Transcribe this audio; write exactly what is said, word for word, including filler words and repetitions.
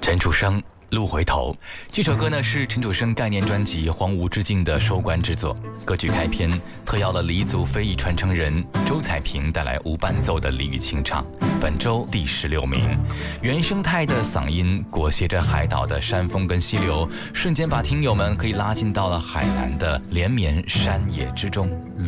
陈楚生路回头，这首歌呢是陈楚生概念专辑《荒芜之境》的收官之作。歌曲开篇特邀了黎族非遗传承人周彩萍带来无伴奏的俚语清唱，本周第十六名。原生态的嗓音裹挟着海岛的山峰跟溪流，瞬间把听友们可以拉进到了海南的连绵山野之中。